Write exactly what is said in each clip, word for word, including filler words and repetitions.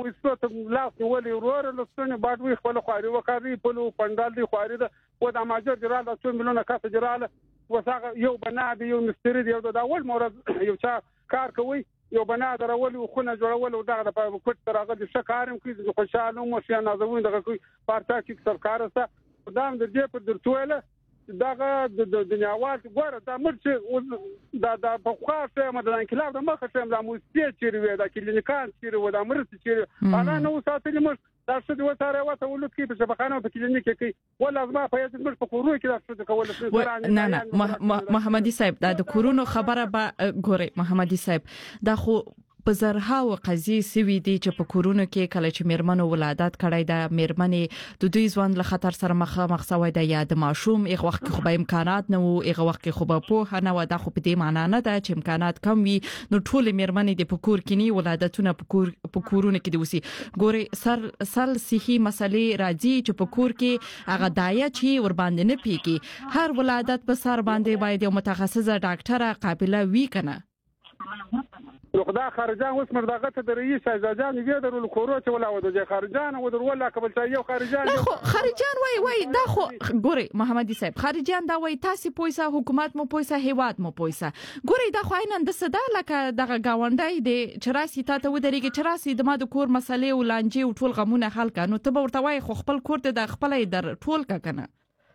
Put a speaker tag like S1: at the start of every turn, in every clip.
S1: وستو ته لاس نیولې ورور لستونه باټوي خپل خواري وکړي په پندال دی خواري ده و د ماجر جرال د څو میلیونه کاسه جرال وساغه یو بنا دی یو مستری دی یو د اول مورد یو چا کار کوي یو بنا درول او خونه جوړول او دغه په کوټ ترغه د شکارم کوي خوشاله مو شي نازوي دغه کوي پارتا کې سرکار سره دا د دې په درتوله دغه د دنیاوال ګوره دا مرچ دا د بخښه مده انقلاب د مخه سم د موسیقي چیرې دا کلینیکان چیرې و دا مرچ چیرې انا نو ساتلې مش دا څه دی وتاره وته ولود کې په شبخانه په کلینیک کې ولا زما په یاد مش په کورو کې دا څه کول
S2: څه نه نه محمدي صاحب دا د کورونو خبره به ګوره محمدي صاحب دا خو په زرهاو قضیې سوي دي چې په کورونو کې کله چې میرمنو ولادت کړای دا میرمنې د دوی ځوان له خطر سره مخامخ شوی دی یا د ماشوم یو وخت کې خو به امکانات نه وو یو وخت کې خو به په نه و دا خو په دې معنی نه ده چې امکانات کم وي نو ټول میرمنې د په کور کې نه ولادتونه په کور په کورونو کې دي وسی ګوري سر سل صحي مسلې راځي چې په کور کې هغه دایا چې ور باندې نه پیږي هر ولادت په سر باندې باید یو متخصصه ډاکټره قابله وي کنه
S1: نو خدا خارجان اوس مرداغه ته د رئیس شهزادجان وی درول کورو چې ولا و د خارجان و در ولا قبل ته یو خارجان
S2: خو خارجان وای وای دا خو ګوري محمدي صاحب خارجان دا وای تاسو پويسه حکومت مو پويسه هیواد مو پويسه ګوري دا خو عینن د صدا لکه دغه گاونډای دی چې راسي ته ودرېږي چې راسي د ما د کور مسلې او لانجې او ټول غمونه حل کړي ته ورته وای خو خپل کور ته د خپل در ټول کا کنه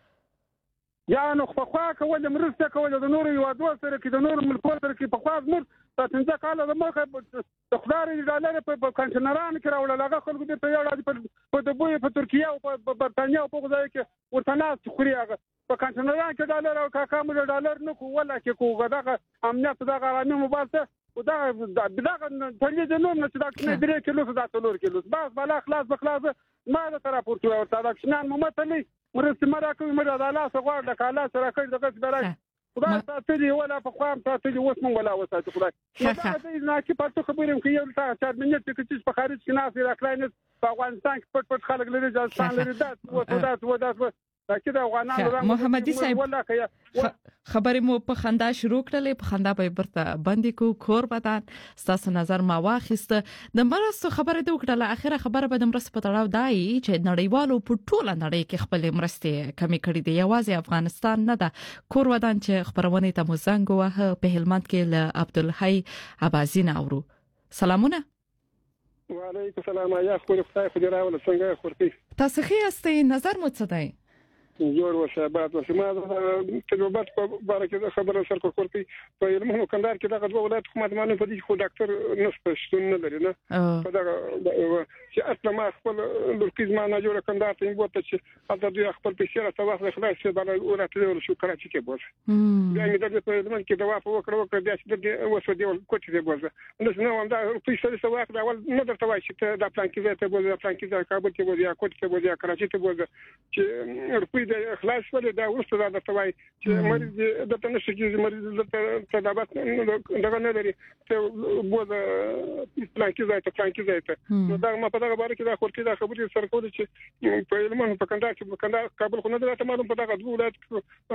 S1: یا نو خو خو کول مرسته کول د نور یو دوه سره کې د نور ملکو سره کې په خواز مر تاسو کاله د مخه د خدای ډالر په کنټینران کې راول لګه خلکو دې په یو په دبوی په ترکیه او په برتانیا او په ځای کې ورته ناس خوري هغه په کنټینران کې ډالر او کاکا مو ډالر نه کو ولا کې کو دغه امنیت دغه رامي مبارزه او دا دغه په دې نوم نه چې دا کې درې کیلو دا څلور کیلو بس بلا خلاص بخلاص ما دا تر راپورته ورته دا شنان ممثلي ورسته مرا کوي مړه د الله سره غواړه کاله سره کوي دغه سره خدای ساتي ولا په خام ساتي اوس مونږ ولا وساتي خدای دا دې نه کې پاتو خبرې کوي یو تا چې منټ کې په خارج کې ناس راکلاینس په افغانستان کې پټ پټ خلک لري ځان لري دا او دا او دا دا کې دا افغانانو
S2: محمدي صاحب خبرې مو په خندا شروع کړلې په خندا به برته باندې کو کور بدن ستاسو نظر ما واخیسته د مرستو خبره د وکړه اخیره خبره به د مرستو په تړاو دای چې نړیوالو په ټوله نړۍ کې خپل مرستې کمی کړې دي یوازې افغانستان نه ده کور بدن چې خبرونه ته مو زنګ وه په هلمند کې له عبدالحی عبازین اورو سلامونه
S1: وعلیکم السلام یا خو خدای خو دې راول څنګه خورتي
S2: تاسو خې استي نظر مو څه دی
S1: جوړ وشه بعد وشه ما تجربات په باره کې خبره سر کوړتي په علمونو کندهار کې دغه ولایت حکومت باندې په دې خو ډاکټر نشته شتون نه لري نه په دغه چې اصلا ما خپل لورکیز ما نه جوړ کندهار ته وته چې حتی دوی خپل پیسې راته واخلي خلاص چې باندې ورته ورو شو کراچي کې بوز بیا مې د په علمونو کې دوا په وکړه وکړه بیا چې د وسو دی کوټه دی بوز نو نو هم دا پیسې څه واخلي اول نه درته وایي چې دا پلان کې ته بوز پلان کې کابل کې بوز یا کوټه کې بوز یا کراچي کې بوز چې د اخلاص ولې دا ورسته دا درته چې مریض د تنشي کې مریض د تدابات دغه نه لري ته بوز پلان کې ځای ته پلان کې ځای ته نو دا ما په دغه باره کې دا خورتي دا خبرې سره کول چې په علمونو په کندهار کې په کندهار کابل خو نه درته معلوم په دغه دوه ولایت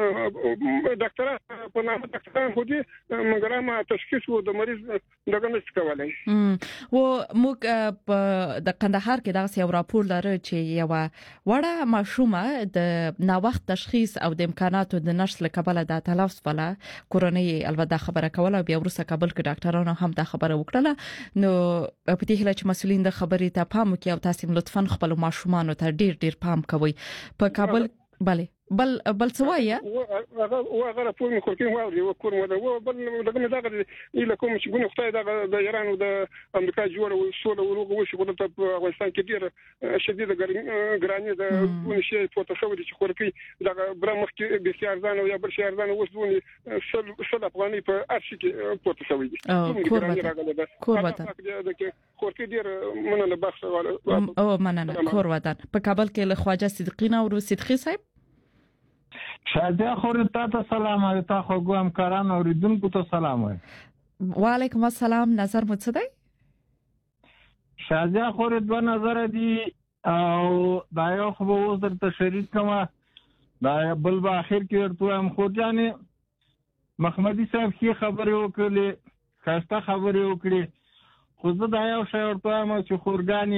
S1: ډاکټر په نامه ډاکټر خو دې مګر ما تشخیص و د مریض دغه نشي کولای
S2: و موږ په د کندهار کې دا یو راپور لري چې یو وړه ماشومه د نا وخت تشخیص او د امکاناتو د نشل کبله د تلفظ ولا کورونی البته خبره کوله بیا ورسره کابل کې ډاکټرانو هم دا خبره وکړه نو په دې هله چې مسولین د خبرې ته پام وکړي او تاسو لطفا خپل ماشومان ته ډیر ډیر پام کوئ په کابل bale بل بل سوایا
S1: هغه هغه په مخ کې واوري وکور مو دا بل دغه دغه اله کوم چې ګونه خدای دغه د ایران او د امریکا جوړ او سول او لوګو شي په افغانستان کې ډیر شدید ګرانی د ګونه شي په تاسو د چې خورکې دغه برمخ کې د سیارزان او یا بل سیارزان اوس دونه سل سل افغاني په ارشي کې په تاسو دي
S2: کور وطن
S1: د خورکې ډیر مننه بخښه
S2: او مننه کور وطن په کابل کې له خواجه صدیقین او صدیقی صاحب
S3: شاده خوري ته سلام او تا خو ګوم کاران اوریدونکو ته سلام وای
S2: وعلیکم السلام نظر مو څه دی
S3: شاده خوري دوه نظر دي او دا یو خو اوس درته شریک کما دا بل په اخر کې ورته هم خو ځانې محمدي صاحب کی خبرې وکړي خاصه خبرې وکړي خو زه دا یو شی ورته ما چې خورګانی